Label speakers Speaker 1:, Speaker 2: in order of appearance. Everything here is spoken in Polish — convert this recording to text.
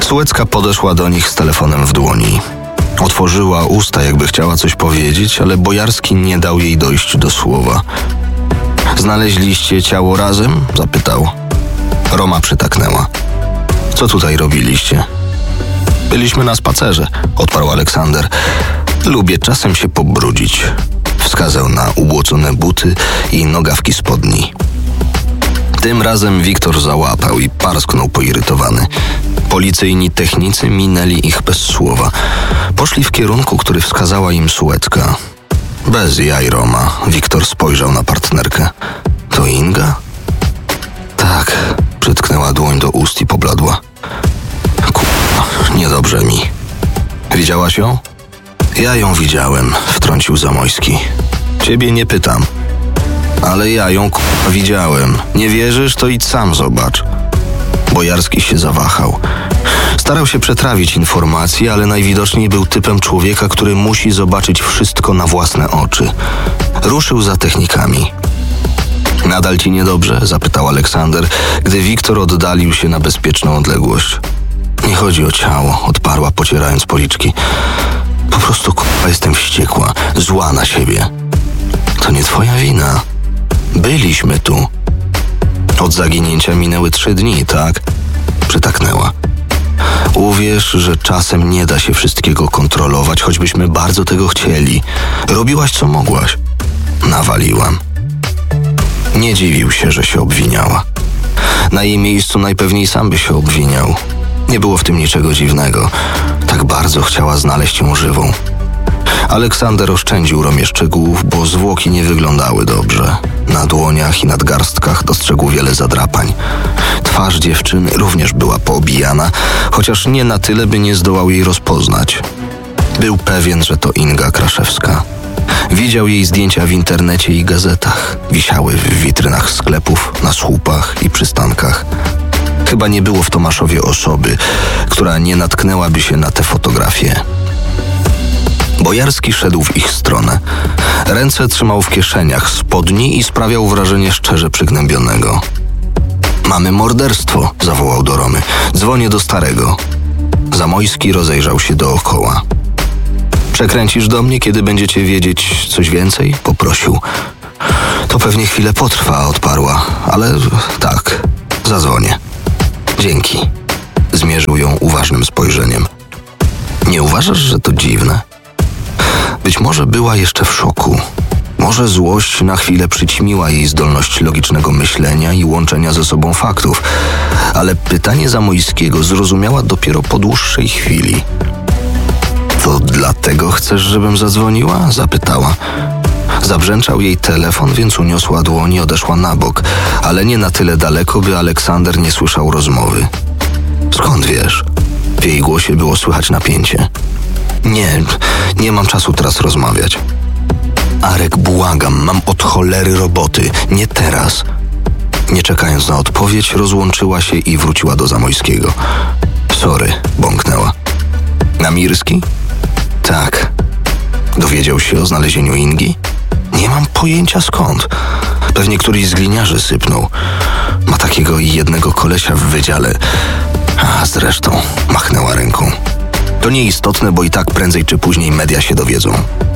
Speaker 1: Sułecka podeszła do nich z telefonem w dłoni. Otworzyła usta, jakby chciała coś powiedzieć, ale Bojarski nie dał jej dojść do słowa. Znaleźliście ciało razem? Zapytał. Roma przytaknęła. Co tutaj robiliście? Byliśmy na spacerze, odparł Aleksander. Lubię czasem się pobrudzić. Wskazał na ubłocone buty i nogawki spodni. Tym razem Wiktor załapał i parsknął poirytowany. Policyjni technicy minęli ich bez słowa. Poszli w kierunku, który wskazała im Sułecka. Bez jaj, Roma. Wiktor spojrzał na partnerkę. To Inga? Tak. Przytknęła dłoń do ust i pobladła. Kurwa, niedobrze mi. Widziałaś ją? Ja ją widziałem, wtrącił Zamojski. Ciebie nie pytam. Ale ja ją widziałem. Nie wierzysz, to idź sam zobacz. Bojarski się zawahał. Starał się przetrawić informacje, ale najwidoczniej był typem człowieka, który musi zobaczyć wszystko na własne oczy. Ruszył za technikami. Nadal ci niedobrze? Zapytał Aleksander, gdy Wiktor oddalił się na bezpieczną odległość. Nie chodzi o ciało, odparła, pocierając policzki. Po prostu jestem wściekła, zła na siebie. To nie twoja wina. Byliśmy tu. Od zaginięcia minęły 3 dni, tak? Przytaknęła. Uwierz, że czasem nie da się wszystkiego kontrolować, choćbyśmy bardzo tego chcieli. Robiłaś, co mogłaś. Nawaliłam. Nie dziwił się, że się obwiniała. Na jej miejscu najpewniej sam by się obwiniał. Nie było w tym niczego dziwnego. Tak bardzo chciała znaleźć ją żywą. Aleksander oszczędził Romie szczegółów, bo zwłoki nie wyglądały dobrze. Na dłoniach i nadgarstkach dostrzegł wiele zadrapań. Twarz dziewczyny również była poobijana, chociaż nie na tyle, by nie zdołał jej rozpoznać. Był pewien, że to Inga Kraszewska. Widział jej zdjęcia w internecie i gazetach. Wisiały w witrynach sklepów, na słupach i przystankach. Chyba nie było w Tomaszowie osoby, która nie natknęłaby się na te fotografie. Bojarski szedł w ich stronę. Ręce trzymał w kieszeniach spodni i sprawiał wrażenie szczerze przygnębionego. Mamy morderstwo, zawołał do Romy. Dzwonię do starego. Zamojski rozejrzał się dookoła. Przekręcisz do mnie, kiedy będziecie wiedzieć coś więcej? Poprosił. To pewnie chwilę potrwa, odparła, ale tak, zadzwonię. Dzięki. Zmierzył ją uważnym spojrzeniem. Nie uważasz, że to dziwne? Być może była jeszcze w szoku. Może złość na chwilę przyćmiła jej zdolność logicznego myślenia i łączenia ze sobą faktów, ale pytanie Zamojskiego zrozumiała dopiero po dłuższej chwili. To dlatego chcesz, żebym zadzwoniła? Zapytała. Zabrzęczał jej telefon, więc uniosła dłoń i odeszła na bok, ale nie na tyle daleko, by Aleksander nie słyszał rozmowy. Skąd wiesz? W jej głosie było słychać napięcie. Nie mam czasu teraz rozmawiać. Arek, błagam, mam od cholery roboty, nie teraz. Nie czekając na odpowiedź, rozłączyła się i wróciła do Zamojskiego. Sorry, bąknęła. Namirski? Tak. Dowiedział się o znalezieniu Ingi? Nie mam pojęcia skąd. Pewnie któryś z gliniarzy sypnął. Ma takiego jednego kolesia w wydziale. A zresztą, machnęła ręką. To nieistotne, bo i tak prędzej czy później media się dowiedzą.